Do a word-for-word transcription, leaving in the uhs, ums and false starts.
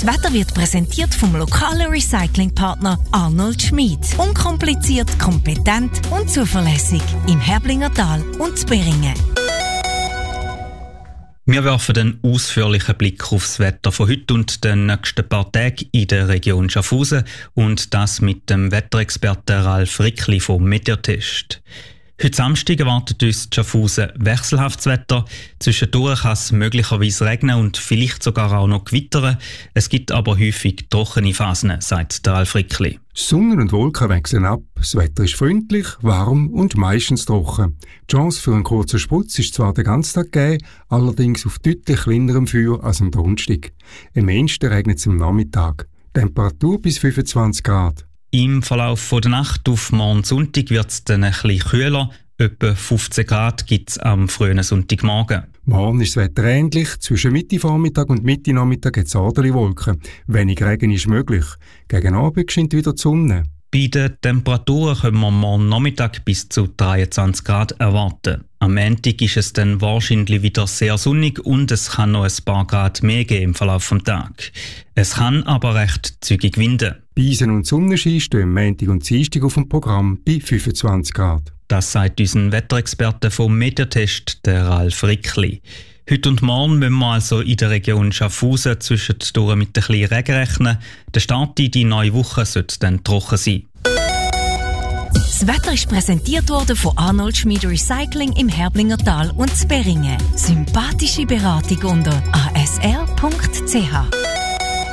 Das Wetter wird präsentiert vom lokalen Recyclingpartner Arnold Schmid. Unkompliziert, kompetent und zuverlässig im Herblinger Tal und Beringen. Wir werfen einen ausführlichen Blick aufs Wetter von heute und den nächsten paar Tagen in der Region Schaffhausen und das mit dem Wetterexperten Ralf Rickli vom Meteotest. Heute Samstag erwartet uns Schaffhausen wechselhaftes Wetter. Zwischendurch kann es möglicherweise regnen und vielleicht sogar auch noch gewittern. Es gibt aber häufig trockene Phasen, sagt der Ralf Rickli. Sonne und Wolken wechseln ab, das Wetter ist freundlich, warm und meistens trocken. Die Chance für einen kurzen Sprutz ist zwar den ganzen Tag gegeben, allerdings auf deutlich kleinerem Feuer als am Donnerstag. Am meisten regnet es am Nachmittag. Temperatur bis fünfundzwanzig Grad. Im Verlauf der Nacht auf morgen Sonntag wird es dann ein bisschen kühler. Etwa fünfzehn Grad gibt es am frühen Sonntagmorgen. Morgen ist das Wetter ähnlich. Zwischen Mitte Vormittag und Mitte Nachmittag gibt es ordentliche Wolken. Wenig Regen ist möglich. Gegen Abend scheint wieder die Sonne. Bei den Temperaturen können wir morgen Nachmittag bis zu dreiundzwanzig Grad erwarten. Am Montag ist es dann wahrscheinlich wieder sehr sonnig und es kann noch ein paar Grad mehr geben im Verlauf des Tages. Es kann aber recht zügig winden. Eisen und Sonnenschein stehen Montag und Dienstag auf dem Programm bei fünfundzwanzig Grad. Das sagt unser Wetterexperte vom Meteotest, der Ralf Rickli. Heute und morgen müssen wir also in der Region Schaffhausen zwischendurch mit ein bisschen Regen rechnen. Der Start in die neue Woche sollte dann trocken sein. Das Wetter ist präsentiert worden von Arnold Schmid Recycling im Herblinger Tal und Beringen. Sympathische Beratung unter a s r punkt c h.